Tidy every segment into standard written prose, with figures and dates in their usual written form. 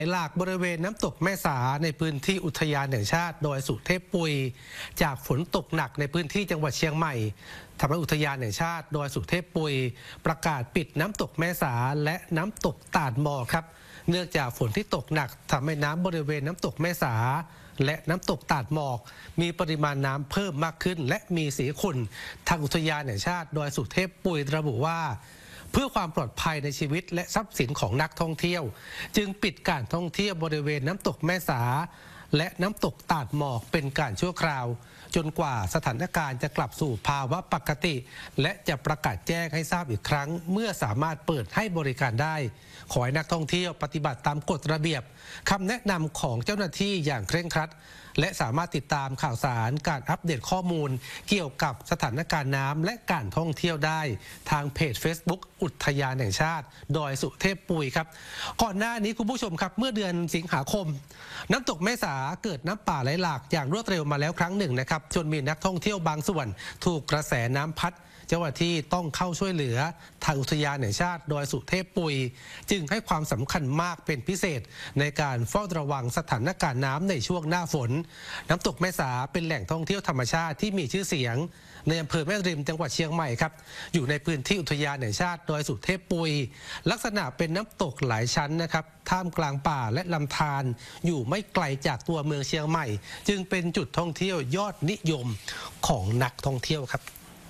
หลากบริเวณน้ำตกแม่สาในพื้นที่อุทยานแห่งชาติดอยสุเทพปุยจากฝนตกหนักในพื้นที่จังหวัดเชียงใหม่ทำให้อุทยานแห่งชาติดอยสุเทพปุยประกาศปิดน้ำตกแม่สาและน้ำตกตาดหมอกครับเนื่องจากฝนที่ตกหนักทำให้น้ำบริเวณน้ำตกแม่สาและน้ำตกตาดหมอกมีปริมาณน้ำเพิ่มมากขึ้นและมีสีขุ่นทางอุทยานแห่งชาติดอยสุเทพปุยระบุว่าเพื่อความปลอดภัยในชีวิตและทรัพย์สินของนักท่องเที่ยวจึงปิดการท่องเที่ยวบริเวณน้ำตกแม่สาและน้ำตกตาดหมอกเป็นการชั่วคราวจนกว่าสถานการณ์จะกลับสู่ภาวะปกติและจะประกาศแจ้งให้ทราบอีกครั้งเมื่อสามารถเปิดให้บริการได้ขอให้นักท่องเที่ยวปฏิบัติตามกฎระเบียบคำแนะนำของเจ้าหน้าที่อย่างเคร่งครัดและสามารถติดตามข่าวสารการอัปเดตข้อมูลเกี่ยวกับสถานการณ์น้ำและการท่องเที่ยวได้ทางเพจ Facebook อุทยานแห่งชาติดอยสุเทพปุยครับก่อนหน้านี้คุณผู้ชมครับเมื่อเดือนสิงหาคมน้ำตกแม่สาเกิดน้ำป่าไหลหลากอย่างรวดเร็วมาแล้วครั้งหนึ่งนะครับจนมีนักท่องเที่ยวบางส่วนถูกกระแสน้ำพัดเจ้าหน้าที่ต้องเข้าช่วยเหลือทางอุทยานแห่งชาติดอยสุเทพปุยจึงให้ความสำคัญมากเป็นพิเศษในการเฝ้าระวังสถานการณ์น้ำในช่วงหน้าฝนน้ำตกแม่สาเป็นแหล่งท่องเที่ยวธรรมชาติที่มีชื่อเสียงในอำเภอแม่ริมจังหวัดเชียงใหม่ครับอยู่ในพื้นที่อุทยานแห่งชาติดอยสุเทพปุยลักษณะเป็นน้ำตกหลายชั้นนะครับท่ามกลางป่าและลำธารอยู่ไม่ไกลจากตัวเมืองเชียงใหม่จึงเป็นจุดท่องเที่ยวยอดนิยมของนักท่องเที่ยวครับ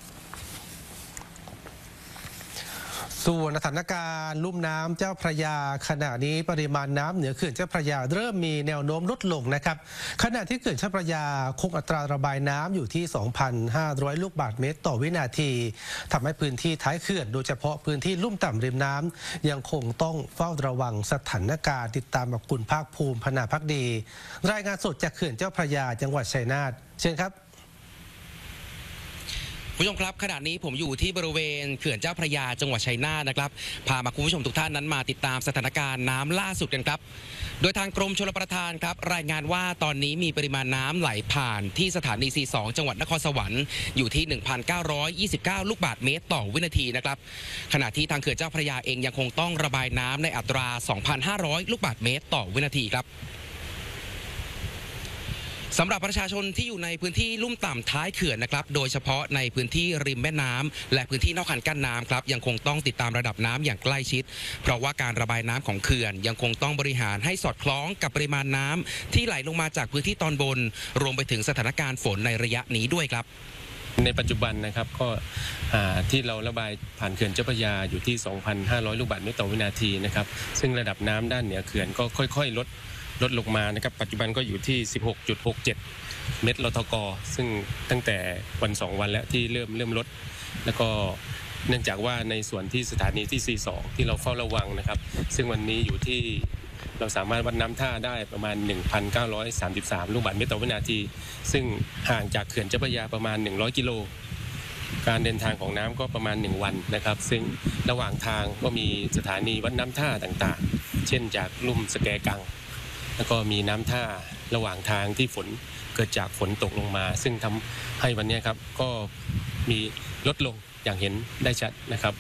ส่วนสถานการณ์ลุ่มน้ำเจ้าพระยาขณะนี้ปริมาณน้ำเหนือเขื่อนเจ้าพระยาเริ่มมีแนวโน้มลดลงนะครับขณะที่เขื่อนเจ้าพระยาคงอัตราระบายน้ำอยู่ที่ 2,500 ลูกบาศก์เมตรต่อวินาทีทำให้พื้นที่ท้ายเขื่อนโดยเฉพาะพื้นที่ลุ่มต่ำริมน้ำยังคงต้องเฝ้าระวังสถานการณ์ติดตามกับคุณภาคภูมิพนาภักดีรายงานสดจากเขื่อนเจ้าพระยาจังหวัดชัยนาทเชิญครับคุณผู้ชมครับขณะนี้ผมอยู่ที่บริเวณเขื่อนเจ้าพระยาจังหวัดชัยนาทนะครับพามาคุณผู้ชมทุกท่านนั้นมาติดตามสถานการณ์น้ำล่าสุดกันครับโดยทางกรมชลประทานครับรายงานว่าตอนนี้มีปริมาณน้ำไหลผ่านที่สถานี C2 จังหวัดนครสวรรค์อยู่ที่ 1,929 ลูกบาศก์เมตรต่อวินาทีนะครับขณะที่ทางเขื่อนเจ้าพระยาเองยังคงต้องระบายน้ำในอัตรา 2,500 ลูกบาศก์เมตรต่อวินาทีครับสำหรับประชาชนที่อยู่ในพื้นที่ลุ่มต่ำท้ายเขื่อนนะครับโดยเฉพาะในพื้นที่ริมแม่น้ำและพื้นที่นอกคันกั้นน้ำครับยังคงต้องติดตามระดับน้ำอย่างใกล้ชิดเพราะว่าการระบายน้ำของเขื่อนยังคงต้องบริหารให้สอดคล้องกับปริมาณน้ำที่ไหลลงมาจากพื้นที่ตอนบนรวมไปถึงสถานการณ์ฝนในระยะนี้ด้วยครับในปัจจุบันนะครับก็ที่เราระบายผ่านเขื่อนเจ้าพระยาอยู่ที่ 2,500 ลูกบาศก์เมตรต่อวินาทีนะครับซึ่งระดับน้ำด้านเหนือเขื่อนก็ค่อยๆลดลงมานะครับปัจจุบันก็อยู่ที่ 16.67 เมตรลทก.ซึ่งตั้งแต่วัน2วันแล้วที่เริ่มลดแล้วก็เนื่องจากว่าในส่วนที่สถานีที่ C2 ที่เราเฝ้าระวังนะครับซึ่งวันนี้อยู่ที่เราสามารถวัดน้ำท่าได้ประมาณ 1,933 ลูกบาศก์เมตรต่อวินาทีซึ่งห่างจากเขื่อนเจ้าพระยาประมาณ100กิโลการเดินทางของน้ำก็ประมาณ1วันนะครับซึ่งระหว่างทางก็มีสถานีวัดน้ำท่าต่างๆเช่นจากลุ่มสแกกังแล้วก็มีน้ำท่าระหว่างทางที่ฝนเกิดจากฝนตกลงมาซึ่งทำให้วันนี้ครับก็มีลดลงอย่างเห็นได้ชัดนะครับ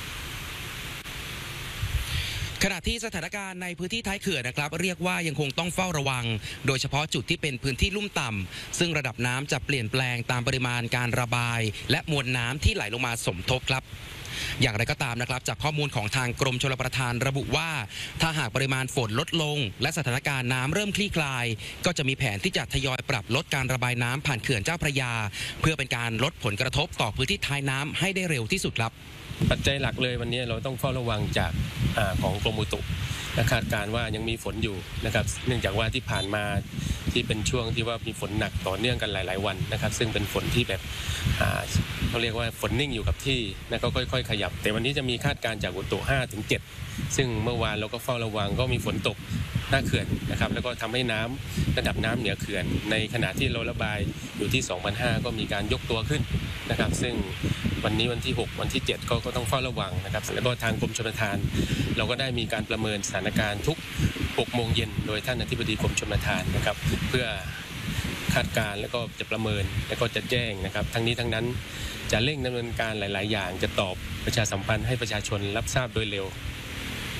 ขณะที่สถานการณ์ในพื้นที่ท้ายเขื่อนนะครับเรียกว่ายังคงต้องเฝ้าระวังโดยเฉพาะจุดที่เป็นพื้นที่ลุ่มต่ำซึ่งระดับน้ำจะเปลี่ยนแปลงตามปริมาณการระบายและมวลน้ำที่ไหลลงมาสมทบครับอย่างไรก็ตามนะครับจากข้อมูลของทางกรมชลประทานระบุว่าถ้าหากปริมาณฝนลดลงและสถานการณ์น้ำเริ่มคลี่คลายก็จะมีแผนที่จะทยอยปรับลดการระบายน้ำผ่านเขื่อนเจ้าพระยาเพื่อเป็นการลดผลกระทบต่อพื้นที่ท้ายน้ำให้ได้เร็วที่สุดครับปัจจัยหลักเลยวันนี้เราต้องเฝ้าระวังจากของกรมอุตุและคาดการณ์ว่ายังมีฝนอยู่นะครับเนื่องจากว่าที่ผ่านมาที่เป็นช่วงที่ว่ามีฝนหนักต่อเนื่องกันหลายๆวันนะครับซึ่งเป็นฝนที่แบบเขาเรียกว่าฝนนิ่งอยู่กับที่แล้วก็ค่อยๆขยับแต่วันนี้จะมีคาดการณ์จากอุตุ 5-7 ซึ่งเมื่อวานเราก็เฝ้าระวังก็มีฝนตกหน้าเขื่อนนะครับแล้วก็ทำให้น้ำระดับน้ำเหนือเขื่อนในขณะที่เราระบายอยู่ที่ 2,500 ก็มีการยกตัวขึ้นนะครับซึ่งวันนี้วันที่6วันที่7ก็ต้องเฝ้าระวังนะครับแล้วก็ทางกรมชลประทานเราก็ได้มีการประเมินสถานการณ์ทุก6โมงเย็นโดยท่านอธิบดีกรมชลประทานนะครับเพื่อคาดการณ์แล้วก็จะประเมินแล้วก็จะแจ้งนะครับทั้งนี้ทั้งนั้นจะเร่งดำเนินการหลายๆอย่างจะตอบประชาสัมพันธ์ให้ประชาชนรับทราบโดยเร็ว